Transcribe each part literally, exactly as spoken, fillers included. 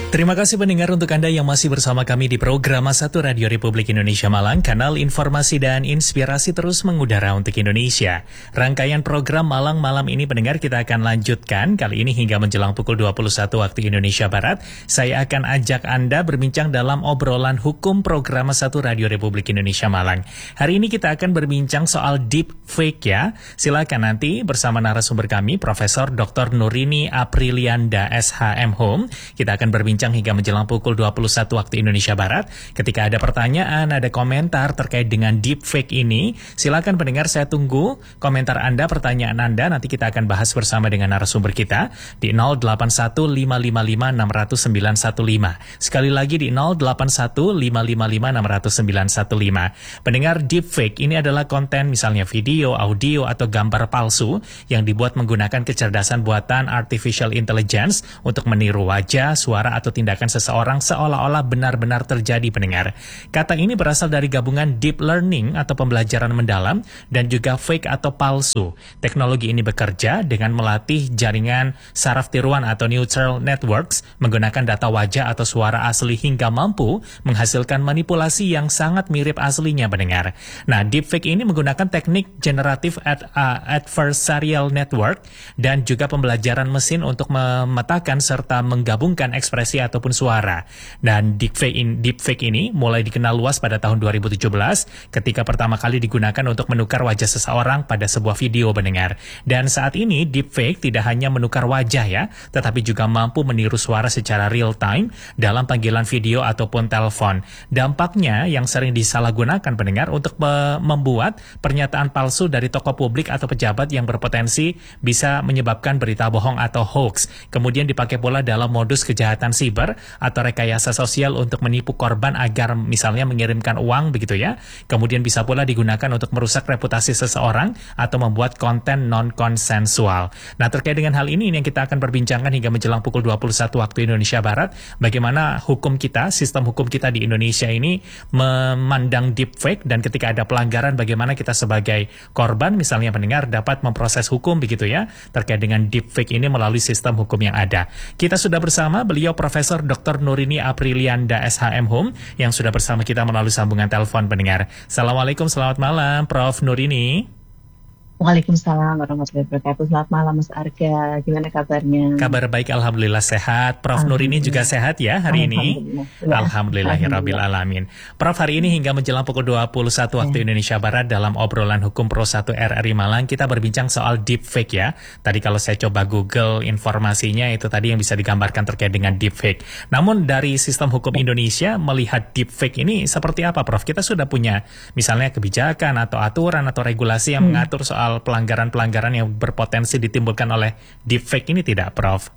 Terima kasih pendengar untuk Anda yang masih bersama kami di program satu Radio Republik Indonesia Malang, kanal informasi dan inspirasi terus mengudara untuk Indonesia. Rangkaian program Malang malam ini pendengar kita akan lanjutkan, kali ini hingga menjelang pukul dua puluh satu waktu Indonesia Barat. Saya akan ajak Anda berbincang dalam obrolan hukum program satu Radio Republik Indonesia Malang. Hari ini kita akan berbincang soal deep fake ya. Silakan nanti bersama narasumber kami, Profesor Doktor Nurini Aprilianda S H M Hum. Kita akan berbincang hingga menjelang pukul dua puluh satu waktu Indonesia Barat. Ketika ada pertanyaan, ada komentar terkait dengan deepfake ini, silakan pendengar, saya tunggu komentar Anda, pertanyaan Anda. Nanti kita akan bahas bersama dengan narasumber kita di nol delapan satu lima lima lima enam nol sembilan satu lima. Sekali lagi di nol delapan satu lima lima lima enam nol sembilan satu lima. Pendengar, deepfake ini adalah konten misalnya video, audio, atau gambar palsu yang dibuat menggunakan kecerdasan buatan artificial intelligence untuk meniru wajah, suara, atau tindakan seseorang seolah-olah benar-benar terjadi, pendengar. Kata ini berasal dari gabungan deep learning atau pembelajaran mendalam dan juga fake atau palsu. Teknologi ini bekerja dengan melatih jaringan saraf tiruan atau neural networks menggunakan data wajah atau suara asli hingga mampu menghasilkan manipulasi yang sangat mirip aslinya, pendengar. Nah, deepfake ini menggunakan teknik generative ad, uh, adversarial network dan juga pembelajaran mesin untuk memetakan serta menggabungkan ekspresi ataupun suara. Dan deepfake, in, deepfake ini mulai dikenal luas pada tahun dua ribu tujuh belas ketika pertama kali digunakan untuk menukar wajah seseorang pada sebuah video, pendengar. Dan saat ini deepfake tidak hanya menukar wajah ya, tetapi juga mampu meniru suara secara real time dalam panggilan video ataupun telepon. Dampaknya yang sering disalahgunakan, pendengar, untuk membuat pernyataan palsu dari tokoh publik atau pejabat yang berpotensi bisa menyebabkan berita bohong atau hoax. Kemudian dipakai pula dalam modus kejahatan siber atau rekayasa sosial untuk menipu korban agar misalnya mengirimkan uang begitu ya. Kemudian bisa pula digunakan untuk merusak reputasi seseorang atau membuat konten non-konsensual. Nah, terkait dengan hal ini, ini yang kita akan perbincangkan hingga menjelang pukul dua puluh satu waktu Indonesia Barat. Bagaimana hukum kita, sistem hukum kita di Indonesia ini memandang deepfake, dan ketika ada pelanggaran bagaimana kita sebagai korban misalnya pendengar dapat memproses hukum begitu ya terkait dengan deepfake ini melalui sistem hukum yang ada. Kita sudah bersama beliau Profesor Doktor Nurini Aprilianda S H M Hum yang sudah bersama kita melalui sambungan telepon, pendengar. Assalamualaikum, selamat malam Prof Nurini. Waalaikumsalam warahmatullahi wabarakatuh. Selamat malam Mas Arga, gimana kabarnya? Kabar baik, alhamdulillah sehat. Prof Nurini juga sehat ya hari ini? Alhamdulillah, Alhamdulillah. Alamin. Prof, hari ini hingga menjelang pukul dua puluh satu waktu ya. Indonesia Barat dalam obrolan hukum Pro satu R R I Malang kita berbincang soal deepfake ya. Tadi kalau saya coba Google informasinya itu tadi yang bisa digambarkan terkait dengan deepfake. Namun dari sistem hukum Indonesia melihat deepfake ini seperti apa, Prof? Kita sudah punya misalnya kebijakan atau aturan atau regulasi yang hmm. mengatur soal pelanggaran-pelanggaran yang berpotensi ditimbulkan oleh deepfake ini tidak, Prof?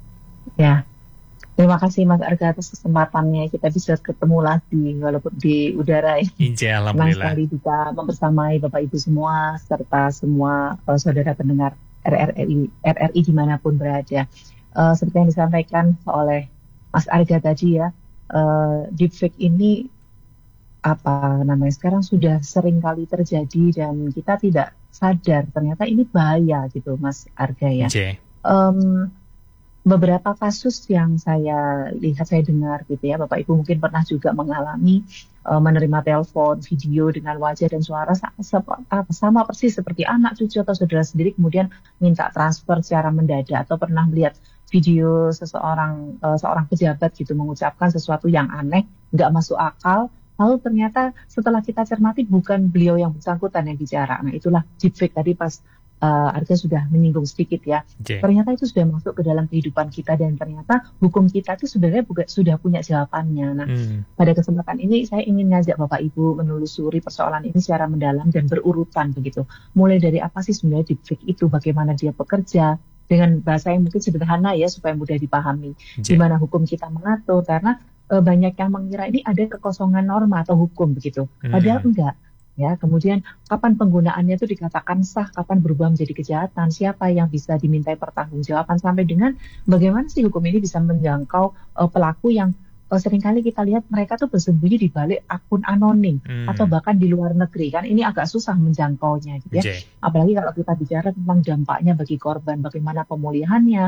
Ya, terima kasih Mas Arga atas kesempatannya kita bisa ketemu lagi walaupun di udara ya. Inja, alhamdulillah. Senang sekali bisa membersamai Bapak Ibu semua serta semua uh, saudara pendengar R R I R R I dimanapun berada. Uh, seperti yang disampaikan oleh Mas Arga tadi ya, uh, deepfake ini apa namanya sekarang sudah sering kali terjadi dan kita tidak sadar ternyata ini bahaya gitu Mas Arga ya. Okay. Um, beberapa kasus yang saya lihat, saya dengar gitu ya, Bapak Ibu mungkin pernah juga mengalami uh, menerima telepon, video dengan wajah dan suara sama, sama persis seperti anak, cucu atau saudara sendiri, kemudian minta transfer secara mendadak, atau pernah melihat video seseorang uh, seorang pejabat gitu mengucapkan sesuatu yang aneh, nggak masuk akal. Lalu ternyata setelah kita cermati bukan beliau yang bersangkutan yang bicara. Nah, itulah deepfake tadi pas uh, Arga sudah menyinggung sedikit ya. Okay. Ternyata itu sudah masuk ke dalam kehidupan kita dan ternyata hukum kita itu sebenarnya bukan, sudah punya jawabannya. Nah, hmm. pada kesempatan ini saya ingin ngajak Bapak Ibu menelusuri persoalan ini secara mendalam dan berurutan begitu. Mulai dari apa sih sebenarnya deepfake itu, bagaimana dia bekerja, dengan bahasa yang mungkin sederhana ya supaya mudah dipahami. Okay. Gimana hukum kita mengatur, karena banyak yang mengira ini ada kekosongan norma atau hukum begitu, padahal hmm. enggak ya. Kemudian kapan penggunaannya itu dikatakan sah, kapan berubah menjadi kejahatan, siapa yang bisa dimintai pertanggungjawaban, sampai dengan bagaimana sih hukum ini bisa menjangkau uh, pelaku yang uh, seringkali kita lihat mereka tuh bersembunyi di balik akun anonim hmm. atau bahkan di luar negeri, kan ini agak susah menjangkaunya gitu ya. Okay. Apalagi kalau kita bicara tentang dampaknya bagi korban, bagaimana pemulihannya,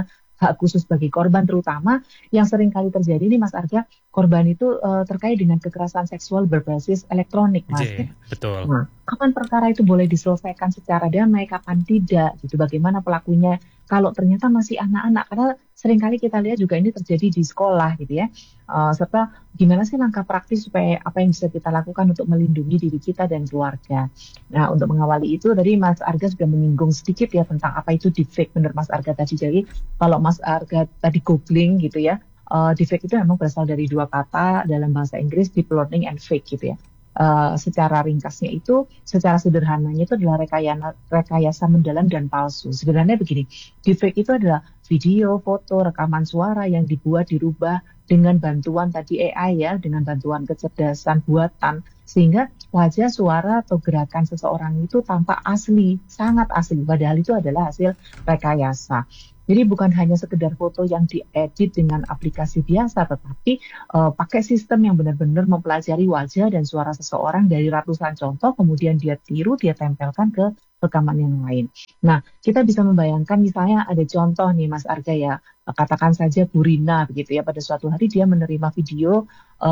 hak khusus bagi korban, terutama yang sering kali terjadi nih Mas Arga, korban itu uh, terkait dengan kekerasan seksual berbasis elektronik, Mas. J, betul. Nah, kapan perkara itu boleh diselesaikan secara damai, kapan tidak, gitu. Bagaimana pelakunya kalau ternyata masih anak-anak, karena seringkali kita lihat juga ini terjadi di sekolah, gitu ya. Uh, serta gimana sih langkah praktis supaya apa yang bisa kita lakukan untuk melindungi diri kita dan keluarga. Nah, untuk mengawali itu, tadi Mas Arga sudah menyinggung sedikit ya tentang apa itu deepfake, benar Mas Arga tadi. Jadi, kalau Mas Arga tadi googling gitu ya, uh, deepfake itu memang berasal dari dua kata dalam bahasa Inggris, deep learning and fake gitu ya. Uh, secara ringkasnya itu, secara sederhananya itu adalah rekayasa, rekayasa mendalam dan palsu. Sebenarnya begini, deepfake itu adalah video, foto, rekaman suara yang dibuat, dirubah dengan bantuan tadi A I ya, dengan bantuan kecerdasan buatan, sehingga wajah, suara, atau gerakan seseorang itu tampak asli, sangat asli, padahal itu adalah hasil rekayasa. Jadi bukan hanya sekedar foto yang diedit dengan aplikasi biasa, tetapi uh, pakai sistem yang benar-benar mempelajari wajah dan suara seseorang dari ratusan contoh, kemudian dia tiru, dia tempelkan ke rekaman yang lain. Nah, kita bisa membayangkan misalnya ada contoh nih Mas Arga ya, katakan saja Bu Rina begitu ya, pada suatu hari dia menerima video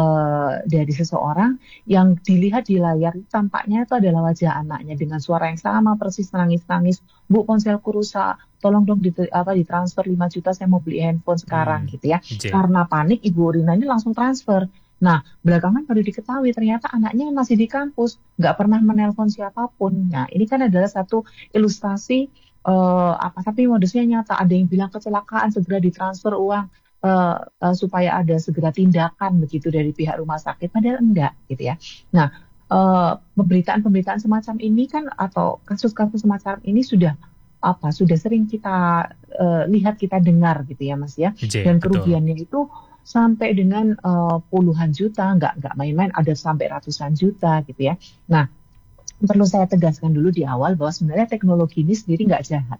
uh, dari seseorang yang dilihat di layar tampaknya itu adalah wajah anaknya dengan suara yang sama persis, nangis-nangis, Bu ponselku rusak, tolong dong di, apa, ditransfer lima juta, saya mau beli handphone sekarang hmm, gitu ya. J. Karena panik Ibu Rina ini langsung transfer. Nah, belakangan baru diketahui ternyata anaknya masih di kampus, nggak pernah menelpon siapapun. Nah, ini kan adalah satu ilustrasi uh, apa, tapi modusnya nyata. Ada yang bilang kecelakaan, segera ditransfer uang uh, uh, supaya ada segera tindakan begitu dari pihak rumah sakit, padahal enggak gitu ya. Nah, uh, pemberitaan-pemberitaan semacam ini kan, atau kasus-kasus semacam ini sudah apa sudah sering kita uh, lihat, kita dengar gitu ya Mas ya. J, dan kerugiannya betul. Itu sampai dengan uh, puluhan juta, nggak nggak main-main, ada sampai ratusan juta gitu ya. Nah, perlu saya tegaskan dulu di awal bahwa sebenarnya teknologi ini sendiri nggak jahat.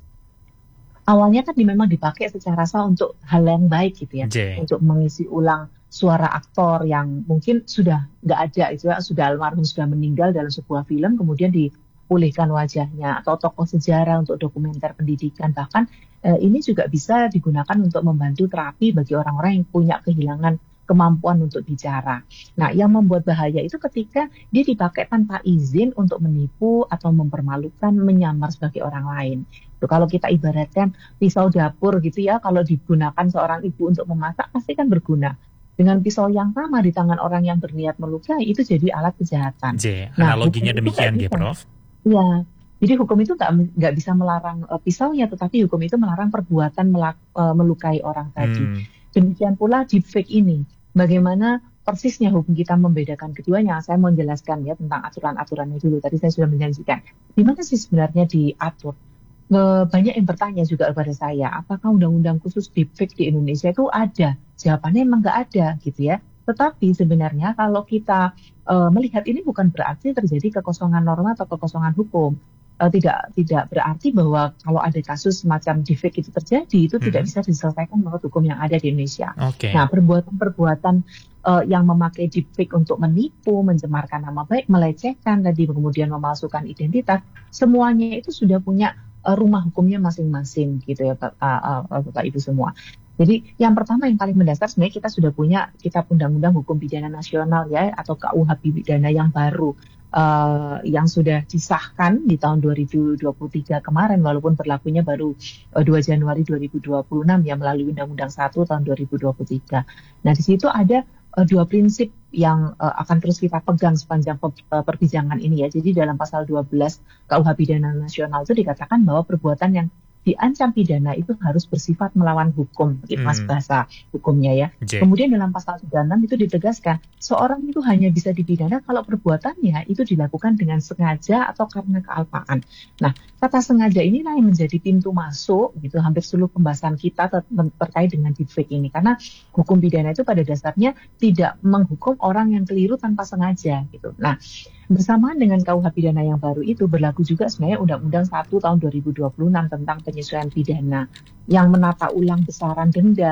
Awalnya kan memang dipakai secara sah untuk hal yang baik gitu ya, J. untuk mengisi ulang suara aktor yang mungkin sudah nggak ada, itu ya, sudah almarhum, sudah meninggal dalam sebuah film, kemudian dipulihkan wajahnya, atau tokoh sejarah untuk dokumenter pendidikan. Bahkan eh, ini juga bisa digunakan untuk membantu terapi bagi orang-orang yang punya kehilangan kemampuan untuk bicara. Nah, yang membuat bahaya itu ketika dia dipakai tanpa izin untuk menipu atau mempermalukan, menyamar sebagai orang lain. Tuh, kalau kita ibaratkan pisau dapur gitu ya, kalau digunakan seorang ibu untuk memasak pasti kan berguna. Dengan pisau yang sama di tangan orang yang berniat melukai, itu jadi alat kejahatan. J, analoginya nah, demikian ya, Prof? Iya. Jadi hukum itu nggak nggak bisa melarang uh, pisaunya, tetapi hukum itu melarang perbuatan melak, uh, melukai orang tadi. Hmm. Demikian pula deepfake ini. Bagaimana persisnya hukum kita membedakan keduanya? Saya mau menjelaskan ya tentang aturan-aturannya dulu. Tadi saya sudah menjanjikan. Di mana sih sebenarnya diatur? Banyak yang bertanya juga kepada saya, apakah undang-undang khusus deepfake di Indonesia itu ada? Jawabannya memang nggak ada gitu ya. Tetapi sebenarnya kalau kita uh, melihat ini bukan berarti terjadi kekosongan norma atau kekosongan hukum. Uh, tidak tidak berarti bahwa kalau ada kasus semacam deepfake itu terjadi, itu hmm. tidak bisa diselesaikan menurut hukum yang ada di Indonesia. Okay. Nah, perbuatan-perbuatan uh, yang memakai deepfake untuk menipu, mencemarkan nama baik, melecehkan tadi, kemudian memalsukan identitas, semuanya itu sudah punya uh, rumah hukumnya masing-masing gitu ya, Pak, uh, uh, Bapak Ibu semua. Jadi yang pertama yang paling mendasar sebenarnya kita sudah punya Kitab Undang-Undang Hukum Pidana Nasional ya, atau K U H pidana yang baru uh, yang sudah disahkan di tahun dua ribu dua puluh tiga kemarin, walaupun berlakunya baru uh, dua Januari dua ribu dua puluh enam ya, melalui Undang-Undang satu tahun dua ribu dua puluh tiga. Nah, di situ ada uh, dua prinsip yang uh, akan terus kita pegang sepanjang pe uh, perbincangan ini ya. Jadi dalam pasal dua belas K U H Pidana Nasional itu dikatakan bahwa perbuatan yang diancam pidana itu harus bersifat melawan hukum, gitu hmm. mas bahasa hukumnya ya. J. Kemudian dalam pasal tiga puluh enam itu ditegaskan, seorang itu hanya bisa dipidana kalau perbuatannya itu dilakukan dengan sengaja atau karena kealpaan. Nah, kata sengaja inilah yang menjadi pintu masuk, gitu, hampir seluruh pembahasan kita ter terkait dengan deepfake ini. Karena hukum pidana itu pada dasarnya tidak menghukum orang yang keliru tanpa sengaja, gitu. Nah, bersamaan dengan K U H pidana yang baru itu berlaku juga sebenarnya Undang-Undang satu tahun dua ribu dua puluh enam tentang penyesuaian pidana yang menata ulang besaran denda,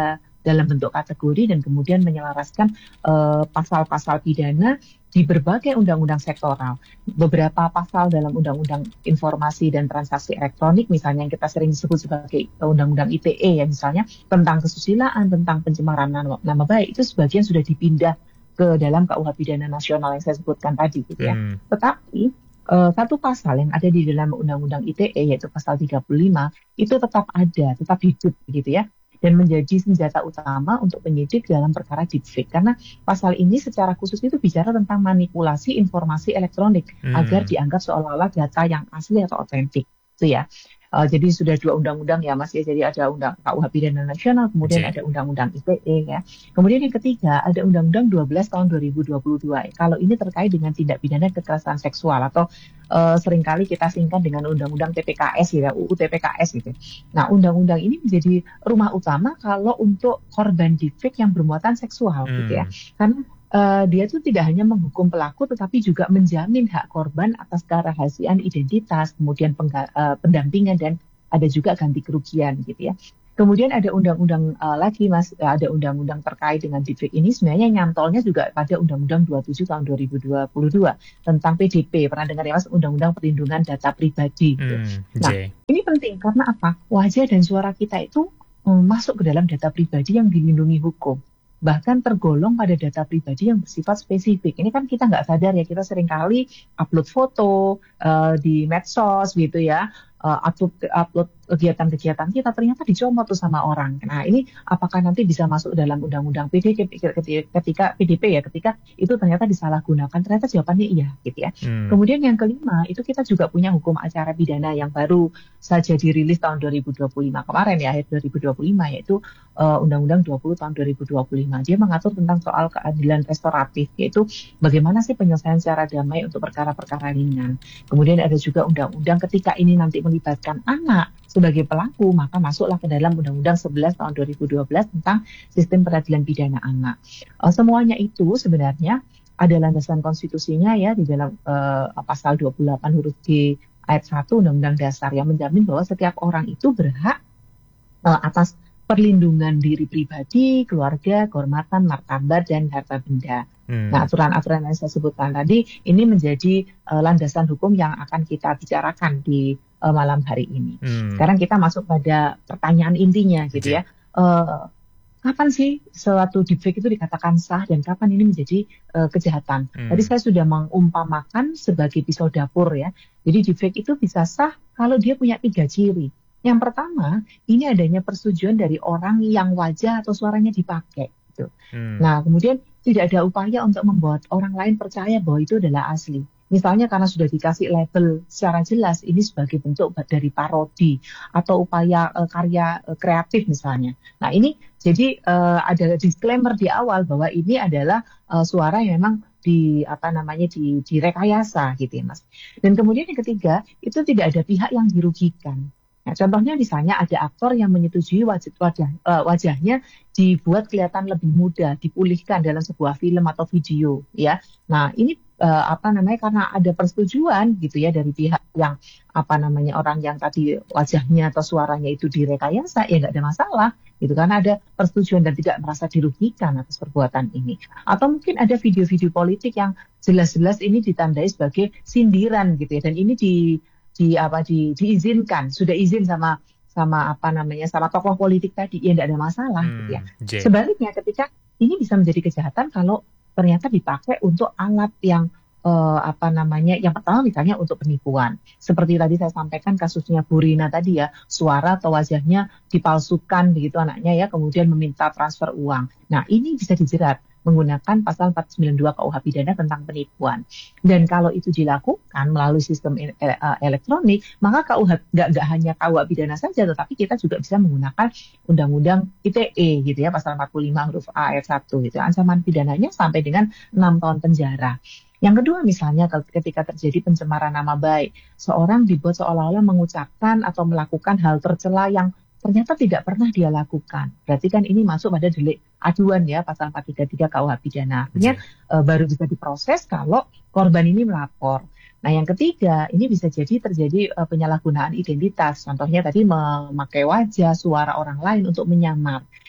dalam bentuk kategori dan kemudian menyelaraskan uh, pasal-pasal pidana di berbagai undang-undang sektoral. Beberapa pasal dalam undang-undang informasi dan transaksi elektronik, misalnya yang kita sering disebut sebagai undang-undang I T E ya misalnya, tentang kesusilaan, tentang pencemaran nama, nama baik, itu sebagian sudah dipindah ke dalam K U H pidana nasional yang saya sebutkan tadi gitu ya. Hmm. Tetapi uh, satu pasal yang ada di dalam undang-undang I T E yaitu pasal tiga puluh lima itu tetap ada, tetap hidup gitu ya. Dan menjadi senjata utama untuk penyidik dalam perkara deepfake. Karena pasal ini secara khusus itu bicara tentang manipulasi informasi elektronik hmm. agar dianggap seolah-olah data yang asli atau otentik. Itu ya. Uh, jadi sudah dua undang-undang ya Mas ya. Jadi ada undang K U H pidana nasional, kemudian okay. ada undang-undang I T E ya. Kemudian yang ketiga ada undang-undang dua belas tahun dua ribu dua puluh dua. Kalau ini terkait dengan tindak pidana kekerasan seksual atau uh, seringkali kita singkat dengan undang-undang T P K S ya, U U T P K S gitu. Nah, undang-undang ini menjadi rumah utama kalau untuk korban deepfake yang bermuatan seksual hmm. gitu ya. Karena Uh, dia tuh tidak hanya menghukum pelaku, tetapi juga menjamin hak korban atas kerahasiaan identitas, kemudian pengga, uh, pendampingan dan ada juga ganti kerugian gitu ya. Kemudian ada undang-undang uh, lagi mas, ada undang-undang terkait dengan deepfake ini sebenarnya nyantolnya juga pada undang-undang dua puluh tujuh tahun dua ribu dua puluh dua tentang P D P, pernah dengar ya mas, undang-undang perlindungan data pribadi. Gitu. Hmm, nah ini penting karena apa? Wajah dan suara kita itu um, masuk ke dalam data pribadi yang dilindungi hukum. Bahkan tergolong pada data pribadi yang bersifat spesifik. Ini kan kita nggak sadar ya, kita seringkali upload foto uh, di medsos gitu ya, uh, upload, upload kegiatan-kegiatan kita ternyata dicomot tuh sama orang. Nah ini apakah nanti bisa masuk dalam undang-undang P D P ketika P D P ya, ketika itu ternyata disalahgunakan? Ternyata jawabannya iya gitu ya. Hmm. Kemudian yang kelima itu kita juga punya hukum acara pidana yang baru saja dirilis tahun dua ribu dua puluh lima kemarin ya, akhir dua ribu dua puluh lima, yaitu uh, Undang-Undang dua puluh tahun dua ribu dua puluh lima. Dia mengatur tentang soal keadilan restoratif, yaitu bagaimana sih penyelesaian secara damai untuk perkara-perkara ringan. Kemudian ada juga undang-undang ketika ini nanti melibatkan anak sebagai pelaku, maka masuklah ke dalam Undang-Undang sebelas tahun dua ribu dua belas tentang sistem peradilan pidana anak. Uh, semuanya itu sebenarnya ada landasan konstitusinya ya di dalam uh, pasal dua puluh delapan huruf G ayat satu Undang-Undang Dasar yang menjamin bahwa setiap orang itu berhak uh, atas perlindungan diri pribadi, keluarga, kehormatan, martabat, dan harta benda. Hmm. Nah, aturan-aturan yang saya sebutkan tadi ini menjadi uh, landasan hukum yang akan kita bicarakan di uh, malam hari ini. Hmm. Sekarang kita masuk pada pertanyaan intinya, gitu okay. ya. Uh, kapan sih suatu deepfake itu dikatakan sah dan kapan ini menjadi uh, kejahatan? Hmm. Tadi saya sudah mengumpamakan sebagai pisau dapur ya. Jadi deepfake itu bisa sah kalau dia punya tiga ciri. Yang pertama, ini adanya persetujuan dari orang yang wajah atau suaranya dipakai. Gitu. Hmm. Nah, kemudian tidak ada upaya untuk membuat orang lain percaya bahwa itu adalah asli. Misalnya karena sudah dikasih label secara jelas, ini sebagai bentuk dari parodi atau upaya uh, karya uh, kreatif misalnya. Nah, ini jadi uh, ada disclaimer di awal bahwa ini adalah uh, suara yang memang di apa namanya di direkayasa gitu ya, Mas. Dan kemudian yang ketiga, itu tidak ada pihak yang dirugikan. Nah, contohnya misalnya ada aktor yang menyetujui wajah, wajah, uh, wajahnya dibuat kelihatan lebih muda, dipulihkan dalam sebuah film atau video, ya. Nah, ini uh, apa namanya karena ada persetujuan gitu ya dari pihak yang apa namanya orang yang tadi wajahnya atau suaranya itu direkayasa, ya nggak ada masalah, gitu karena ada persetujuan dan tidak merasa dirugikan atas perbuatan ini. Atau mungkin ada video-video politik yang jelas-jelas ini ditandai sebagai sindiran gitu ya, dan ini di di apa di diizinkan, sudah izin sama sama apa namanya sama tokoh politik tadi, ya tidak ada masalah hmm, gitu ya. J. Sebaliknya ketika ini bisa menjadi kejahatan kalau ternyata dipakai untuk alat yang uh, apa namanya yang pertama misalnya untuk penipuan. Seperti tadi saya sampaikan kasusnya Bu Rina tadi ya, suara atau wajahnya dipalsukan begitu anaknya ya, kemudian meminta transfer uang. Nah, ini bisa dijerat menggunakan pasal empat ratus sembilan puluh dua K U H pidana tentang penipuan. Dan kalau itu dilakukan melalui sistem e- e- elektronik, maka K U H nggak nggak hanya K U H pidana saja, tetapi kita juga bisa menggunakan Undang-Undang I T E gitu ya, pasal empat puluh lima huruf A ayat satu gitu. Ancaman pidananya sampai dengan enam tahun penjara. Yang kedua misalnya ketika terjadi pencemaran nama baik, seorang dibuat seolah-olah mengucapkan atau melakukan hal tercela yang ternyata tidak pernah dia lakukan. Berarti kan ini masuk pada delik aduan ya, pasal empat ratus tiga puluh tiga K U H pidana. Artinya e, baru bisa diproses kalau korban ini melapor. Nah, yang ketiga, ini bisa jadi terjadi e, penyalahgunaan identitas. Contohnya tadi memakai wajah, suara orang lain untuk menyamar.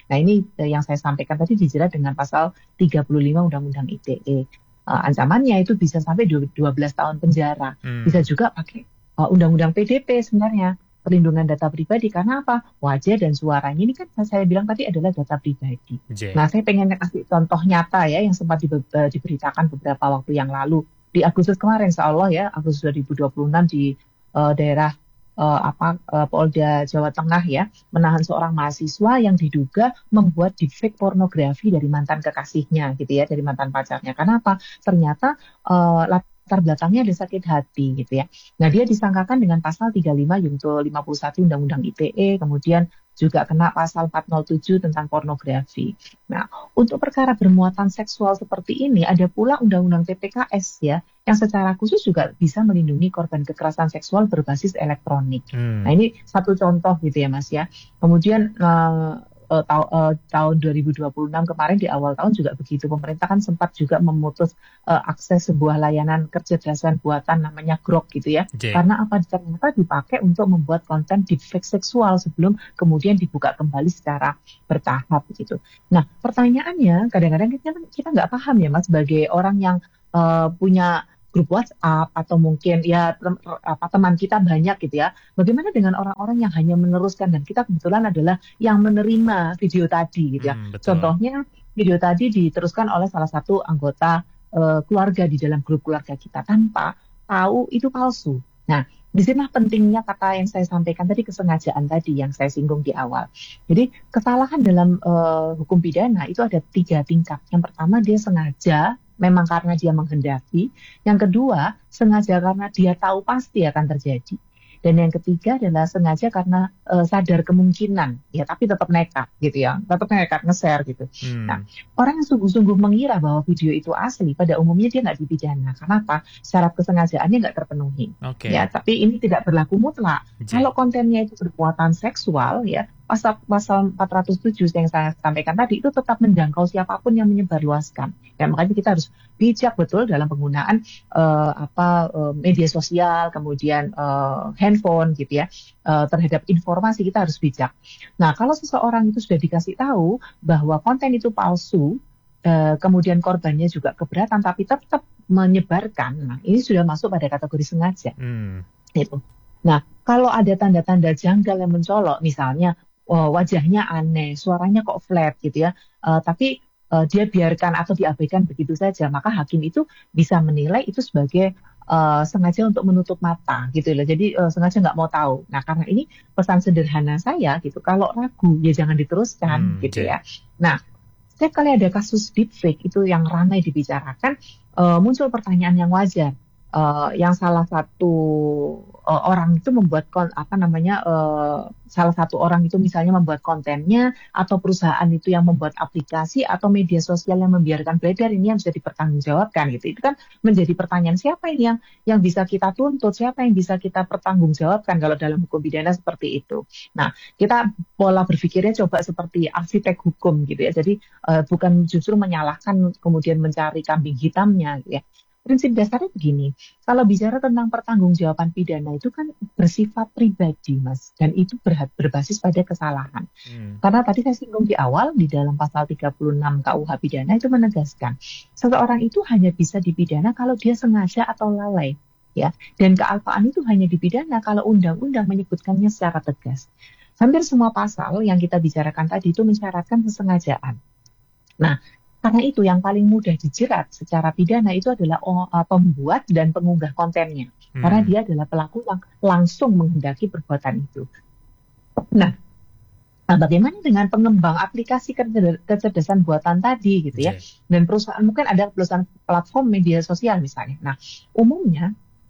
Nah ini uh, yang saya sampaikan tadi dijerat dengan pasal tiga puluh lima Undang-Undang I T E. Uh, ancamannya itu bisa sampai dua belas tahun penjara. Hmm. Bisa juga pakai uh, Undang-Undang P D P sebenarnya, perlindungan data pribadi. Karena apa? Wajah dan suaranya ini kan saya bilang tadi adalah data pribadi. J. Nah, saya pengen kasih contoh nyata ya yang sempat di, uh, diberitakan beberapa waktu yang lalu. Di Agustus kemarin, insya Allah ya, Agustus dua ribu dua puluh enam di uh, daerah uh, apa uh, Polda Jawa Tengah ya, menahan seorang mahasiswa yang diduga membuat deepfake pornografi dari mantan kekasihnya gitu ya, dari mantan pacarnya. Karena apa? Ternyata uh, latar belakangnya ada sakit hati gitu ya. Nah, dia disangkakan dengan pasal tiga puluh lima Yungto lima puluh satu Undang-Undang I T E, kemudian juga kena pasal empat nol tujuh tentang pornografi. Nah, untuk perkara bermuatan seksual seperti ini ada pula Undang-Undang T P K S ya, yang secara khusus juga bisa melindungi korban kekerasan seksual berbasis elektronik. Hmm. Nah, ini satu contoh gitu ya Mas ya. Kemudian uh, Uh, ta- uh, tahun dua ribu dua puluh enam kemarin di awal tahun juga begitu, pemerintah kan sempat juga memutus uh, akses sebuah layanan kecerdasan buatan namanya Grok gitu ya. J. Karena apa, ternyata dipakai untuk membuat konten deepfake seksual sebelum kemudian dibuka kembali secara bertahap gitu. Nah, pertanyaannya kadang-kadang kita kita nggak paham ya Mas, sebagai orang yang uh, punya grup WhatsApp atau mungkin ya tem, apa, teman kita banyak gitu ya. Bagaimana dengan orang-orang yang hanya meneruskan, dan kita kebetulan adalah yang menerima video tadi gitu ya. Hmm, contohnya video tadi diteruskan oleh salah satu anggota uh, keluarga di dalam grup keluarga kita tanpa tahu itu palsu. Nah, di sini pentingnya kata yang saya sampaikan tadi, kesengajaan tadi yang saya singgung di awal. Jadi kesalahan dalam uh, hukum pidana itu ada tiga tingkat. Yang pertama, dia sengaja, memang karena dia menghendaki. Yang kedua, sengaja karena dia tahu pasti akan terjadi. Dan yang ketiga adalah sengaja karena uh, sadar kemungkinan, ya tapi tetap nekat gitu ya, tetap nekat nge-share gitu. Hmm. Nah, orang yang sungguh-sungguh mengira bahwa video itu asli, pada umumnya dia nggak dipidana. Kenapa? Syarat kesengajaannya nggak terpenuhi. Okay. Ya, tapi ini tidak berlaku mutlak. J. Kalau kontennya itu bermuatan seksual, ya pasal pasal empat ratus tujuh yang saya sampaikan tadi itu tetap menjangkau siapapun yang menyebarluaskan. Ya, makanya kita harus bijak betul dalam penggunaan uh, apa uh, media sosial, kemudian uh, handphone gitu ya, uh, terhadap informasi kita harus bijak. Nah, kalau seseorang itu sudah dikasih tahu bahwa konten itu palsu, uh, kemudian korbannya juga keberatan tapi tetap menyebarkan, nah ini sudah masuk pada kategori sengaja. Hmm. Itu. Nah, kalau ada tanda-tanda janggal yang mencolok, misalnya oh, wajahnya aneh, suaranya kok flat gitu ya, uh, tapi uh, dia biarkan atau diabaikan begitu saja, maka hakim itu bisa menilai itu sebagai uh, sengaja untuk menutup mata gitu loh. Jadi uh, sengaja nggak mau tahu. Nah, karena ini pesan sederhana saya gitu, kalau ragu ya jangan diteruskan hmm, gitu okay. ya. Nah, setiap kali ada kasus deepfake itu yang ramai dibicarakan, uh, muncul pertanyaan yang wajar. Uh, yang salah satu uh, orang itu membuat kon, apa namanya uh, salah satu orang itu misalnya membuat kontennya, atau perusahaan itu yang membuat aplikasi atau media sosial yang membiarkan beredar, ini yang bisa dipertanggungjawabkan gitu. Itu kan menjadi pertanyaan, siapa ini yang yang bisa kita tuntut, siapa yang bisa kita pertanggungjawabkan kalau dalam hukum pidana seperti itu. Nah, kita pola berpikirnya coba seperti arsitek hukum gitu ya. Jadi uh, bukan justru menyalahkan kemudian mencari kambing hitamnya gitu ya. Prinsip dasarnya begini, kalau bicara tentang pertanggungjawaban pidana itu kan bersifat pribadi, Mas, dan itu ber- berbasis pada kesalahan. Hmm. Karena tadi saya singgung di awal, di dalam pasal tiga puluh enam K U H pidana itu menegaskan, seseorang itu hanya bisa dipidana kalau dia sengaja atau lalai, ya. Dan kealpaan itu hanya dipidana kalau undang-undang menyebutkannya secara tegas. Hampir semua pasal yang kita bicarakan tadi itu mensyaratkan kesengajaan. Nah, karena itu yang paling mudah dijerat secara pidana itu adalah oh, uh, pembuat dan pengunggah kontennya. Hmm. Karena dia adalah pelaku yang langsung menghendaki perbuatan itu. Nah, nah bagaimana dengan pengembang aplikasi kecerdasan buatan tadi gitu ya. Okay. Dan perusahaan, mungkin ada perusahaan platform media sosial misalnya. Nah, umumnya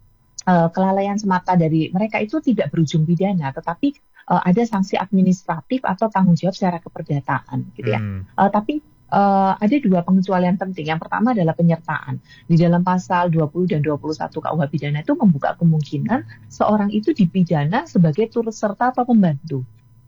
uh, kelalaian semata dari mereka itu tidak berujung pidana, tetapi uh, ada sanksi administratif atau tanggung jawab secara keperdataan gitu ya. Hmm. Uh, tapi Uh, ada dua pengecualian penting. Yang pertama adalah penyertaan. Di dalam pasal dua puluh dan dua puluh satu K U H pidana itu membuka kemungkinan seorang itu dipidana sebagai turut serta atau pembantu.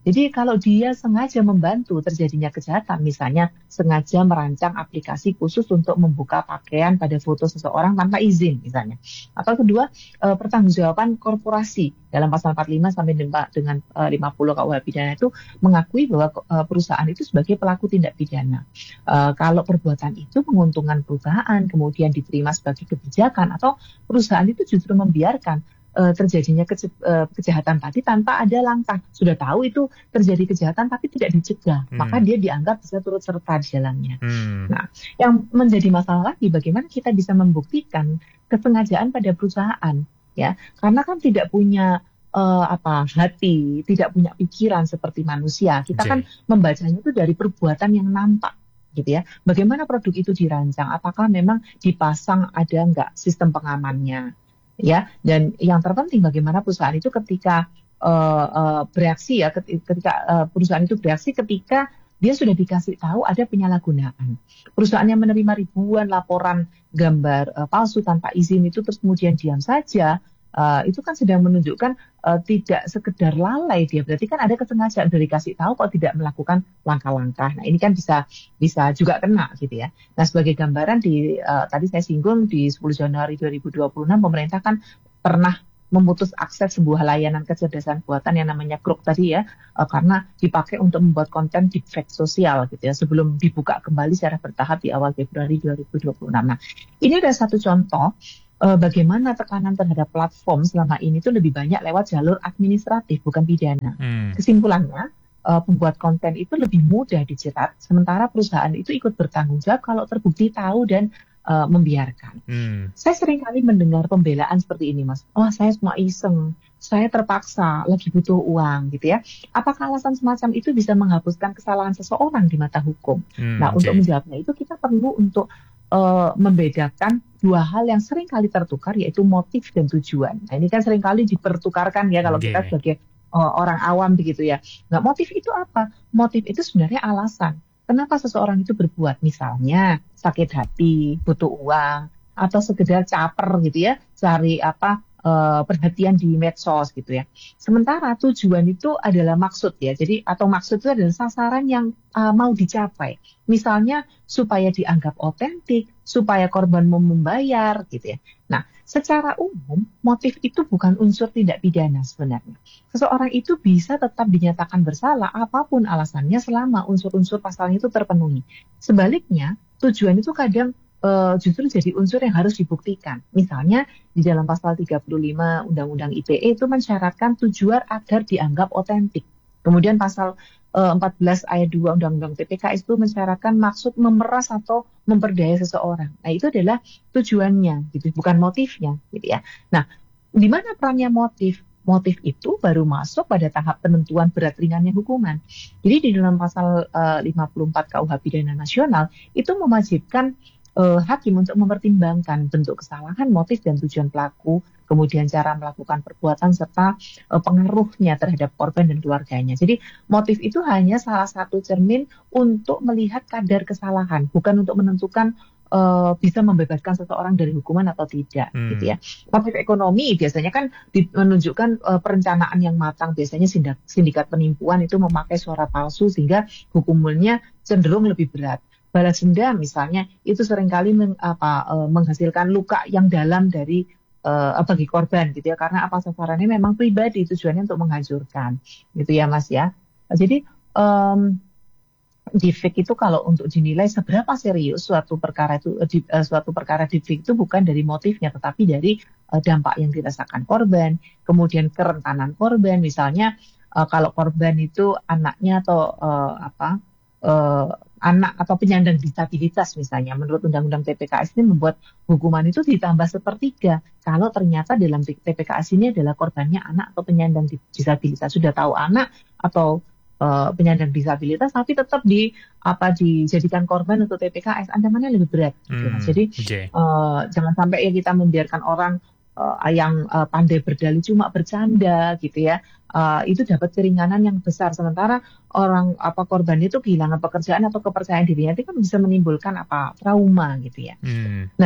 Jadi kalau dia sengaja membantu terjadinya kejahatan, misalnya sengaja merancang aplikasi khusus untuk membuka pakaian pada foto seseorang tanpa izin misalnya. Atau kedua, eh, pertanggungjawaban korporasi dalam pasal empat puluh lima sampai dengan eh, lima puluh K U H pidana itu mengakui bahwa eh, perusahaan itu sebagai pelaku tindak pidana. Eh, kalau perbuatan itu menguntungkan perusahaan, kemudian diterima sebagai kebijakan, atau perusahaan itu justru membiarkan terjadinya keje, kejahatan tadi tanpa ada langkah. Sudah tahu itu terjadi kejahatan tapi tidak dicegah, hmm. maka dia dianggap bisa turut serta di dalamnya. Hmm. Nah, yang menjadi masalah lagi bagaimana kita bisa membuktikan kesengajaan pada perusahaan, ya? Karena kan tidak punya uh, apa hati, tidak punya pikiran seperti manusia. Kita Jay. kan membacanya itu dari perbuatan yang nampak, gitu ya. Bagaimana produk itu dirancang? Apakah memang dipasang ada nggak sistem pengamannya? Ya, dan yang terpenting bagaimana perusahaan itu ketika uh, uh, bereaksi ya, ketika uh, perusahaan itu bereaksi ketika dia sudah dikasih tahu ada penyalahgunaan. Perusahaan yang menerima ribuan laporan gambar uh, palsu tanpa izin itu terus kemudian diam saja, uh, itu kan sedang menunjukkan uh, tidak sekedar lalai dia, berarti kan ada kesengajaan dari kasih tahu kok tidak melakukan langkah-langkah. Nah ini kan bisa bisa juga kena gitu ya. Nah sebagai gambaran di uh, tadi saya singgung di sepuluh Januari dua ribu dua puluh enam pemerintah kan pernah memutus akses sebuah layanan kecerdasan buatan yang namanya Grok tadi ya, uh, karena dipakai untuk membuat konten deepfake sosial gitu ya, sebelum dibuka kembali secara bertahap di awal Februari dua ribu dua puluh enam. Nah ini ada satu contoh uh, bagaimana tekanan terhadap platform selama ini itu lebih banyak lewat jalur administratif bukan pidana. Hmm. Kesimpulannya uh, pembuat konten itu lebih mudah dijerat, sementara perusahaan itu ikut bertanggung jawab kalau terbukti tahu dan Uh, membiarkan. Hmm. Saya sering kali mendengar pembelaan seperti ini, Mas. Wah, saya cuma iseng, saya terpaksa, lagi butuh uang, gitu ya. Apakah alasan semacam itu bisa menghapuskan kesalahan seseorang di mata hukum? Hmm, nah, okay. Untuk menjawabnya itu kita perlu untuk uh, membedakan dua hal yang sering kali tertukar, yaitu motif dan tujuan. Nah, ini kan sering kali dipertukarkan ya kalau okay. kita sebagai uh, orang awam begitu ya. Nah, motif itu apa? Motif itu sebenarnya alasan. Kenapa seseorang itu berbuat, misalnya sakit hati, butuh uang, atau sekedar caper gitu ya, cari apa e, perhatian di medsos gitu ya. Sementara tujuan itu adalah maksud ya, jadi atau maksud itu adalah sasaran yang e, mau dicapai. Misalnya supaya dianggap otentik, supaya korban mau membayar gitu ya. Nah, secara umum motif itu bukan unsur tindak pidana sebenarnya. Seseorang itu bisa tetap dinyatakan bersalah apapun alasannya selama unsur-unsur pasalnya itu terpenuhi. Sebaliknya, tujuan itu kadang uh, justru jadi unsur yang harus dibuktikan. Misalnya di dalam pasal tiga puluh lima Undang-Undang I T E itu mensyaratkan tujuan agar dianggap otentik. Kemudian pasal uh, empat belas ayat dua Undang-Undang T P K S itu mensyaratkan maksud memeras atau memperdaya seseorang. Nah, itu adalah tujuannya, gitu, bukan motifnya, gitu ya. Nah, di mana perannya motif? Motif itu baru masuk pada tahap penentuan berat ringannya hukuman. Jadi di dalam pasal uh, lima puluh empat K U H Pidana Nasional itu mewajibkan uh, hakim untuk mempertimbangkan bentuk kesalahan, motif dan tujuan pelaku, kemudian cara melakukan perbuatan serta uh, pengaruhnya terhadap korban dan keluarganya. Jadi motif itu hanya salah satu cermin untuk melihat kadar kesalahan, bukan untuk menentukan Uh, bisa membebaskan seseorang dari hukuman atau tidak, hmm. gitu ya. Motif ekonomi biasanya kan di, menunjukkan uh, perencanaan yang matang. Biasanya sindikat, sindikat penipuan itu memakai suara palsu sehingga hukumannya cenderung lebih berat. Balas dendam misalnya itu seringkali men, apa, uh, menghasilkan luka yang dalam dari uh, bagi korban, gitu ya. Karena apa sasarannya memang pribadi, tujuannya untuk menghancurkan, gitu ya, Mas ya. Jadi um, deepfake itu kalau untuk dinilai seberapa serius suatu perkara itu di, uh, suatu perkara deepfake itu bukan dari motifnya tetapi dari uh, dampak yang dirasakan korban, kemudian kerentanan korban. Misalnya uh, kalau korban itu anaknya atau uh, apa uh, anak atau penyandang disabilitas misalnya, menurut Undang-Undang T P K S ini membuat hukuman itu ditambah sepertiga kalau ternyata dalam T P K S ini adalah korbannya anak atau penyandang disabilitas. Sudah tahu anak atau Uh, penyandang disabilitas tapi tetap di apa dijadikan korban untuk T P K S, ancamannya lebih berat gitu. Hmm, jadi okay. uh, jangan sampai ya kita membiarkan orang uh, yang uh, pandai berdalih cuma bercanda gitu ya, uh, itu dapat keringanan yang besar, sementara orang apa korban itu kehilangan pekerjaan atau kepercayaan dirinya itu kan bisa menimbulkan apa trauma gitu ya. Hmm. Nah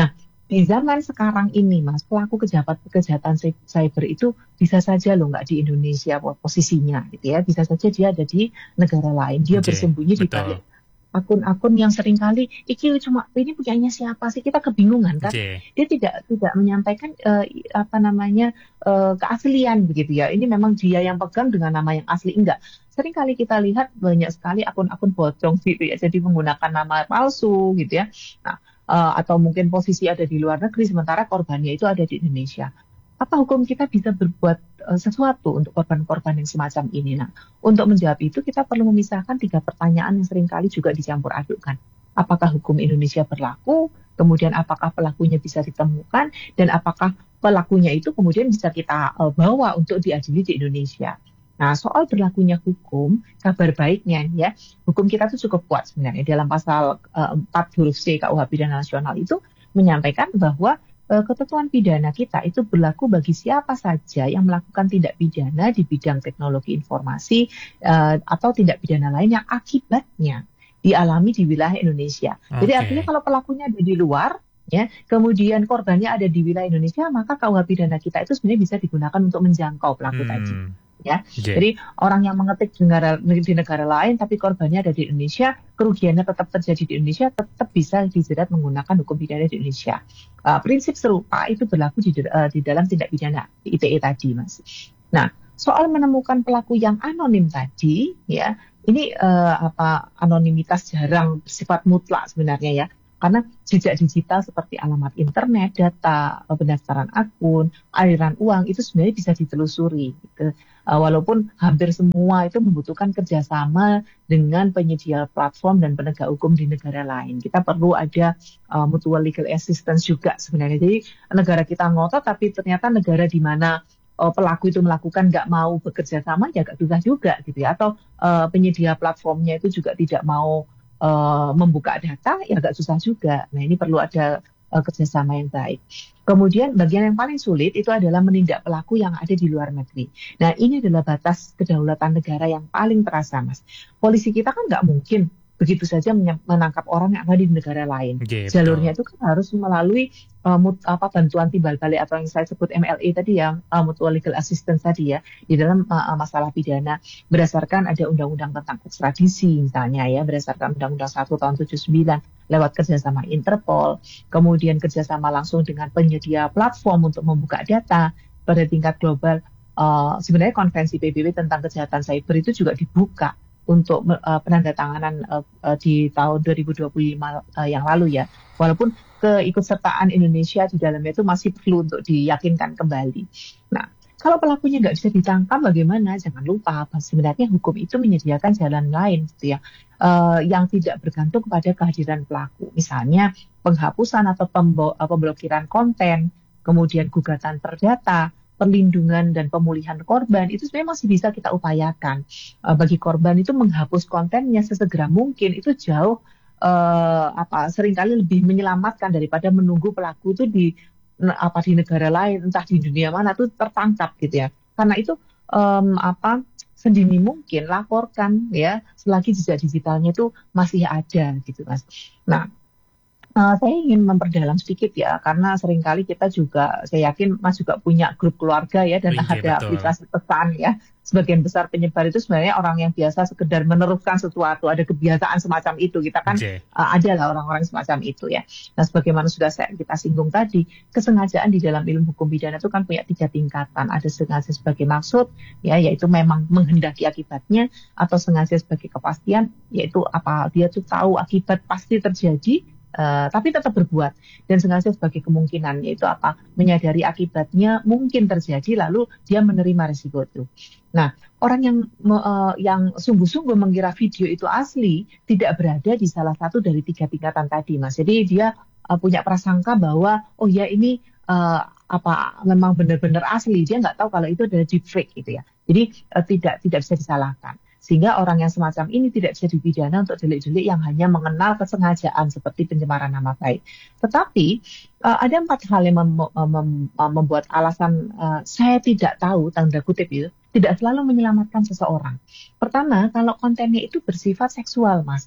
di zaman sekarang ini, Mas, pelaku kejahatan kejahatan cy- cyber itu bisa saja loh nggak di Indonesia posisinya, gitu ya. Bisa saja dia ada di negara lain. Dia Oke, bersembunyi di balik betul. akun-akun yang seringkali iki cuma ini punyanya siapa sih, kita kebingungan kan. Oke, Dia tidak tidak menyampaikan eh, apa namanya eh, keaslian begitu ya, ini memang dia yang pegang dengan nama yang asli, enggak. Seringkali kita lihat banyak sekali akun-akun bocong gitu ya, jadi menggunakan nama palsu gitu ya. Nah, eh, atau mungkin posisi ada di luar negeri sementara korbannya itu ada di Indonesia. Apa hukum kita bisa berbuat eh, sesuatu untuk korban-korban yang semacam ini? Nah, untuk menjawab itu kita perlu memisahkan tiga pertanyaan yang seringkali juga dicampur adukkan. Apakah hukum Indonesia berlaku? Kemudian apakah pelakunya bisa ditemukan? Dan apakah pelakunya itu kemudian bisa kita uh, bawa untuk diadili di Indonesia? Nah, soal berlakunya hukum, kabar baiknya ya, hukum kita itu cukup kuat sebenarnya. Dalam pasal uh, empat huruf C K U H Pidana Nasional itu menyampaikan bahwa eh, ketentuan pidana kita itu berlaku bagi siapa saja yang melakukan tindak pidana di bidang teknologi informasi eh, atau tindak pidana lain yang akibatnya dialami di wilayah Indonesia. Jadi artinya oke. kalau pelakunya ada di luar, ya, kemudian korbannya ada di wilayah Indonesia, maka K U H pidana kita itu sebenarnya bisa digunakan untuk menjangkau pelaku tadi. Hmm, Ya, oke. jadi orang yang mengetik di negara, di negara lain tapi korbannya ada di Indonesia, kerugiannya tetap terjadi di Indonesia, tetap bisa dijerat menggunakan hukum pidana di Indonesia. Uh, prinsip serupa itu berlaku di, uh, di dalam tindak pidana I T E tadi, Mas. Nah, soal menemukan pelaku yang anonim tadi, ya, ini uh, apa anonimitas jarang bersifat mutlak sebenarnya ya. Karena jejak digital seperti alamat internet, data, pendaftaran akun, aliran uang itu sebenarnya bisa ditelusuri. Gitu. Uh, walaupun hampir semua itu membutuhkan kerjasama dengan penyedia platform dan penegak hukum di negara lain. Kita perlu ada uh, mutual legal assistance juga sebenarnya. Jadi negara kita ngotot, tapi ternyata negara di mana uh, pelaku itu melakukan nggak mau bekerja sama, ya nggak susah juga gitu ya. Atau uh, penyedia platformnya itu juga tidak mau uh, membuka data, ya agak susah juga. Nah, ini perlu ada uh, kerjasama yang baik. Kemudian bagian yang paling sulit itu adalah menindak pelaku yang ada di luar negeri. Nah, ini adalah batas kedaulatan negara yang paling terasa, Mas. Polisi kita kan nggak mungkin begitu saja menangkap orang yang ada di negara lain. Oke, betul. Jalurnya itu kan harus melalui uh, mut, apa bantuan timbal balik atau yang saya sebut M L A tadi ya, uh, mutual legal assistance tadi ya, di dalam uh, masalah pidana berdasarkan ada undang-undang tentang ekstradisi misalnya ya, berdasarkan undang-undang satu tahun tujuh puluh sembilan lewat kerjasama Interpol, kemudian kerjasama langsung dengan penyedia platform untuk membuka data pada tingkat global. Uh, sebenarnya konvensi P B B tentang kejahatan cyber itu juga dibuka untuk uh, penandatanganan uh, uh, di tahun dua ribu dua puluh lima uh, yang lalu ya. Walaupun keikutsertaan Indonesia di dalamnya itu masih perlu untuk diyakinkan kembali. Nah, kalau pelakunya nggak bisa ditangkap bagaimana? Jangan lupa, sebenarnya hukum itu menyediakan jalan lain gitu ya, uh, yang tidak bergantung kepada kehadiran pelaku. Misalnya penghapusan atau pembo- pemblokiran konten, kemudian gugatan perdata, perlindungan dan pemulihan korban itu sebenarnya masih bisa kita upayakan. Uh, bagi korban itu menghapus kontennya sesegera mungkin itu jauh uh, apa seringkali lebih menyelamatkan daripada menunggu pelaku itu di apa di negara lain entah di dunia mana tuh tertangkap gitu ya. Karena itu um, apa sedini mungkin laporkan ya selagi jejak digitalnya itu masih ada gitu Mas. Nah, Uh, saya ingin memperdalam sedikit ya, karena seringkali kita juga, saya yakin Mas juga punya grup keluarga ya, dan Oke, ada betul. aplikasi pesan ya. Sebagian besar penyebar itu sebenarnya orang yang biasa sekedar meneruskan sesuatu, ada kebiasaan semacam itu. Kita kan Oke. uh, ada lah orang-orang semacam itu ya. Nah, sebagaimana sudah saya, kita singgung tadi, kesengajaan di dalam ilmu hukum pidana itu kan punya tiga tingkatan. Ada sengaja sebagai maksud, ya, yaitu memang menghendaki akibatnya, atau sengaja sebagai kepastian, yaitu apa dia tuh tahu akibat pasti terjadi, Uh, tapi tetap berbuat, dan sengaja sebagai kemungkinan, yaitu apa menyadari akibatnya mungkin terjadi lalu dia menerima risiko itu. Nah, orang yang uh, yang sungguh-sungguh mengira video itu asli tidak berada di salah satu dari tiga tingkatan tadi, Mas. Jadi dia uh, punya prasangka bahwa oh ya ini uh, apa memang benar-benar asli, dia nggak tahu kalau itu adalah deepfake gitu ya. Jadi uh, tidak tidak bisa disalahkan. Sehingga orang yang semacam ini tidak bisa dipidana untuk delik-delik yang hanya mengenal kesengajaan seperti pencemaran nama baik. Tetapi uh, ada empat hal yang mem- mem- membuat alasan uh, saya tidak tahu, tanda kutip itu, tidak selalu menyelamatkan seseorang. Pertama, kalau kontennya itu bersifat seksual, Mas.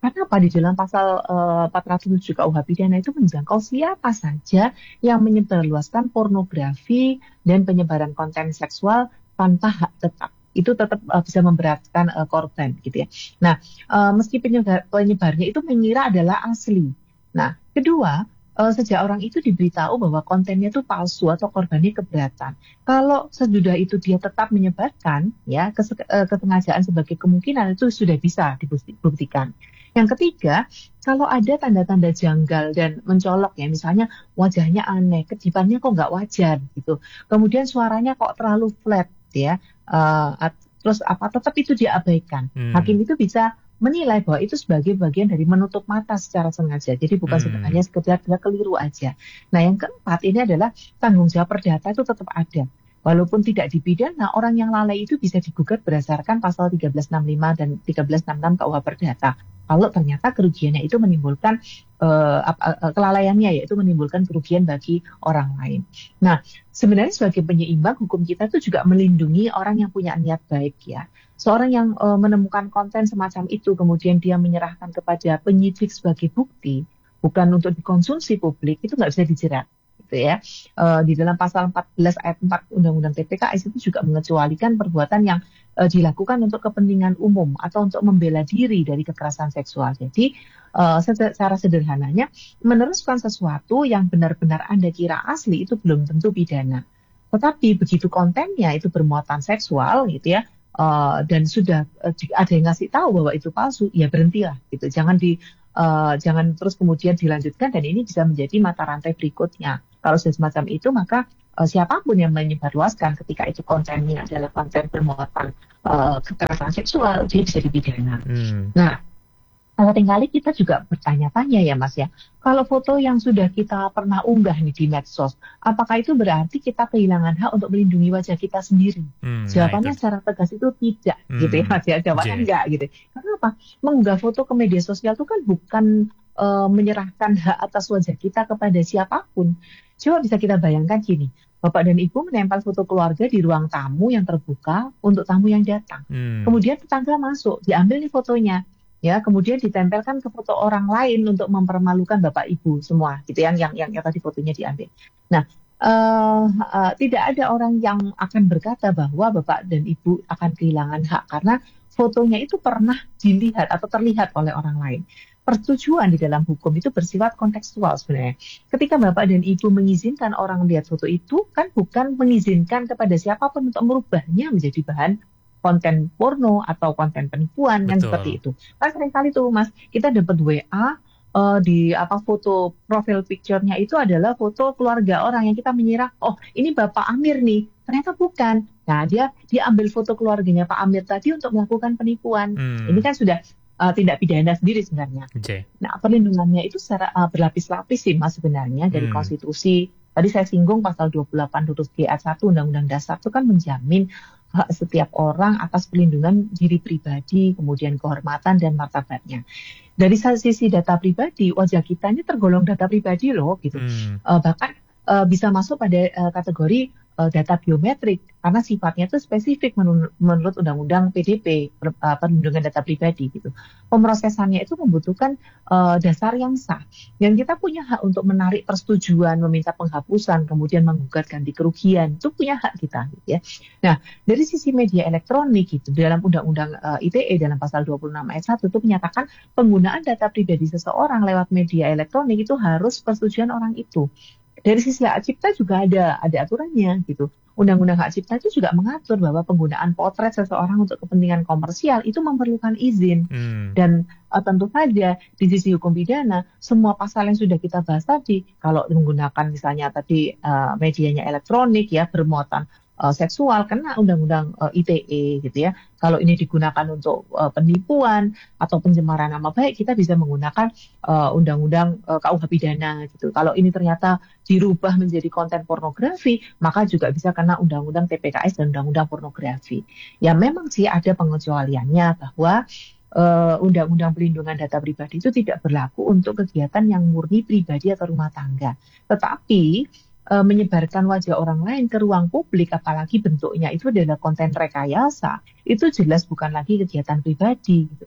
Karena apa? Di dalam pasal uh, empat ratus tujuh K U H pidana itu menjangkau siapa saja yang menyebarluaskan pornografi dan penyebaran konten seksual tanpa hak tetap. Itu tetap uh, bisa memberatkan uh, korban gitu ya. Nah, uh, meski penyebar, penyebarnya itu mengira adalah asli. Nah, kedua, uh, sejak orang itu diberitahu bahwa kontennya itu palsu atau korbannya keberatan. Kalau sesudah itu dia tetap menyebarkan, ya kes- uh, kesengajaan sebagai kemungkinan itu sudah bisa dibuktikan. Yang ketiga, kalau ada tanda-tanda janggal dan mencolok ya, misalnya wajahnya aneh, kedipannya kok nggak wajar gitu, kemudian suaranya kok terlalu flat ya, uh, terus apa tetap itu diabaikan. Hmm. Hakim itu bisa menilai bahwa itu sebagai bagian dari menutup mata secara sengaja, jadi bukan hmm. hanya sekedar dia keliru aja. Nah, yang keempat ini adalah tanggung jawab perdata itu tetap ada. Walaupun tidak dipidana, orang yang lalai itu bisa digugat berdasarkan pasal tiga belas enam puluh lima dan tiga belas enam puluh enam K U H Perdata. Kalau ternyata kerugiannya itu menimbulkan uh, uh, kelalaiannya, yaitu menimbulkan kerugian bagi orang lain. Nah, sebenarnya sebagai penyeimbang, hukum kita itu juga melindungi orang yang punya niat baik ya. Seorang yang uh, menemukan konten semacam itu, kemudian dia menyerahkan kepada penyidik sebagai bukti, bukan untuk dikonsumsi publik, itu nggak bisa dijerat. Gitu ya. Uh, di dalam pasal empat belas ayat empat Undang-Undang T P K S itu juga mengecualikan perbuatan yang uh, dilakukan untuk kepentingan umum atau untuk membela diri dari kekerasan seksual. Jadi uh, secara sederhananya meneruskan sesuatu yang benar-benar Anda kira asli itu belum tentu pidana. Tetapi begitu kontennya itu bermuatan seksual gitu ya, uh, dan sudah uh, ada yang ngasih tahu bahwa itu palsu, ya berhentilah gitu. Jangan di Uh, jangan terus kemudian dilanjutkan, dan ini bisa menjadi mata rantai berikutnya. Kalau sudah semacam itu, maka uh, siapapun yang menyebarluaskan ketika itu kontennya adalah konten bermuatan uh, kekerasan seksual, dia bisa dipidana. Hmm. Nah, seringkali kita juga bertanya-tanya ya Mas ya, kalau foto yang sudah kita pernah unggah nih di medsos, apakah itu berarti kita kehilangan hak untuk melindungi wajah kita sendiri? Hmm, Jawabannya nah secara tegas itu tidak, hmm. gitu ya Mas ya, jawabannya enggak gitu. Karena apa? Mengunggah foto ke media sosial itu kan bukan uh, menyerahkan hak atas wajah kita kepada siapapun. Coba bisa kita bayangkan gini, Bapak dan Ibu menempel foto keluarga di ruang tamu yang terbuka untuk tamu yang datang. Hmm. Kemudian tetangga masuk, diambil nih fotonya. Ya, kemudian ditempelkan ke foto orang lain untuk mempermalukan Bapak Ibu semua, gitu yang yang yang, yang tadi fotonya diambil. Nah, uh, uh, tidak ada orang yang akan berkata bahwa Bapak dan Ibu akan kehilangan hak karena fotonya itu pernah dilihat atau terlihat oleh orang lain. Persetujuan di dalam hukum itu bersifat kontekstual sebenarnya. Ketika Bapak dan Ibu mengizinkan orang melihat foto itu, kan bukan mengizinkan kepada siapapun untuk merubahnya menjadi bahan konten porno atau konten penipuan yang seperti itu. Kan seringkali tuh Mas, kita dapat W A uh, di apa foto profile picture-nya itu adalah foto keluarga orang yang kita mengira, oh ini Bapak Amir nih, ternyata bukan. Nah dia dia ambil foto keluarganya Pak Amir tadi untuk melakukan penipuan. Hmm. Ini kan sudah uh, tindak pidana sendiri sebenarnya. Okay. Nah perlindungannya itu secara uh, berlapis-lapis sih Mas sebenarnya dari hmm. konstitusi. Tadi saya singgung pasal dua puluh delapan huruf G ayat satu Undang-Undang Dasar itu kan menjamin hak setiap orang atas perlindungan diri pribadi, kemudian kehormatan dan martabatnya. Dari sisi data pribadi, wajah kita ini tergolong data pribadi loh, gitu. Hmm. Uh, bahkan uh, bisa masuk pada uh, kategori uh, data biometrik karena sifatnya itu spesifik menurut, menurut Undang-Undang P D P, per, uh, Perlindungan Data Pribadi, gitu. Pemrosesannya itu membutuhkan uh, dasar yang sah. Dan kita punya hak untuk menarik persetujuan, meminta penghapusan, kemudian menggugat ganti kerugian. Itu punya hak kita, gitu ya. Nah, dari sisi media elektronik gitu, dalam Undang-Undang uh, I T E dalam pasal dua puluh enam ayat satu itu menyatakan penggunaan data pribadi seseorang lewat media elektronik itu harus persetujuan orang itu. Dari sisi hak cipta juga ada ada aturannya gitu. Undang-Undang hak cipta itu juga mengatur bahwa penggunaan potret seseorang untuk kepentingan komersial itu memerlukan izin. Hmm. Dan uh, tentu saja di sisi hukum pidana semua pasal yang sudah kita bahas tadi, kalau menggunakan misalnya tadi uh, medianya elektronik ya bermuatan Uh, seksual kena undang-undang uh, I T E gitu ya. Kalau ini digunakan untuk uh, penipuan atau pencemaran nama baik, kita bisa menggunakan uh, undang-undang uh, K U H pidana gitu. Kalau ini ternyata dirubah menjadi konten pornografi, maka juga bisa kena undang-undang T P K S dan undang-undang pornografi. Ya memang sih ada pengecualiannya bahwa uh, undang-undang pelindungan data pribadi itu tidak berlaku untuk kegiatan yang murni pribadi atau rumah tangga. Tetapi menyebarkan wajah orang lain ke ruang publik, apalagi bentuknya itu adalah konten rekayasa, itu jelas bukan lagi kegiatan pribadi gitu.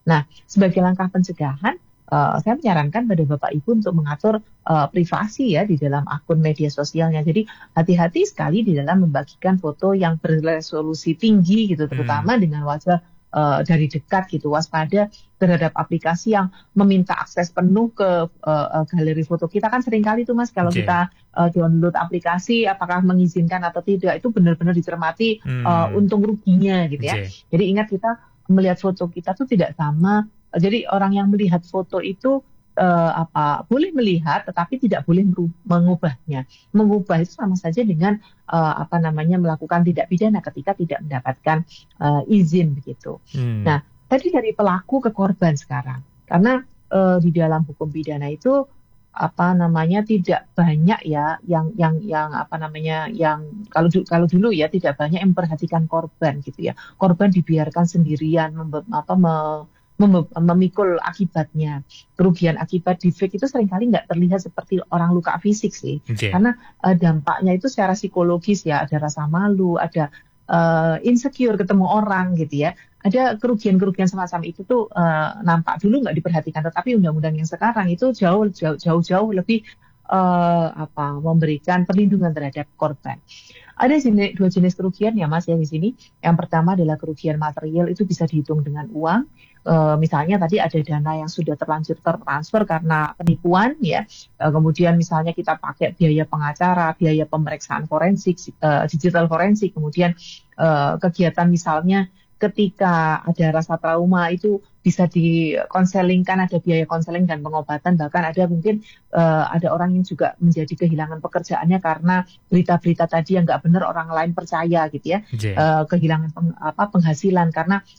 Nah, sebagai langkah pencegahan, Uh, saya menyarankan pada Bapak Ibu untuk mengatur uh, privasi ya di dalam akun media sosialnya. Jadi hati-hati sekali di dalam membagikan foto yang beresolusi tinggi gitu, terutama hmm. dengan wajah uh, dari dekat gitu. Waspada terhadap aplikasi yang meminta akses penuh ke uh, uh, galeri foto kita. Kan seringkali tuh Mas kalau okay. kita uh, download aplikasi, apakah mengizinkan atau tidak, itu benar-benar dicermati hmm. uh, untung ruginya gitu ya. Okay. Jadi ingat, kita melihat foto kita tuh tidak sama. Jadi orang yang melihat foto itu uh, apa boleh melihat, tetapi tidak boleh mengubahnya. Mengubah itu sama saja dengan uh, apa namanya melakukan tindak pidana ketika tidak mendapatkan uh, izin begitu. Hmm. Nah, tadi dari pelaku ke korban sekarang, karena uh, di dalam hukum pidana itu apa namanya tidak banyak ya yang yang yang apa namanya yang kalau kalau dulu ya tidak banyak yang memperhatikan korban gitu ya. Korban dibiarkan sendirian mem, apa me, Mem- memikul akibatnya. Kerugian akibat defek itu seringkali nggak terlihat seperti orang luka fisik sih, okay. karena uh, dampaknya itu secara psikologis ya, ada rasa malu, ada uh, insecure ketemu orang gitu ya, ada kerugian-kerugian semacam itu tuh uh, nampak dulu nggak diperhatikan, tetapi undang-undang yang sekarang itu jauh jauh jauh, jauh lebih uh, apa memberikan perlindungan terhadap korban. Ada jenis, dua jenis kerugian ya Mas ya di sini. Yang pertama adalah kerugian material, itu bisa dihitung dengan uang. E, misalnya tadi ada dana yang sudah terlanjur tertransfer karena penipuan ya. E, kemudian misalnya kita pakai biaya pengacara, biaya pemeriksaan forensik, e, digital forensik, kemudian e, kegiatan misalnya ketika ada rasa trauma itu bisa dikonselingkan, ada biaya konseling dan pengobatan, bahkan ada mungkin uh, ada orang yang juga menjadi kehilangan pekerjaannya karena berita-berita tadi yang nggak benar orang lain percaya gitu ya, okay. uh, kehilangan peng, apa penghasilan karena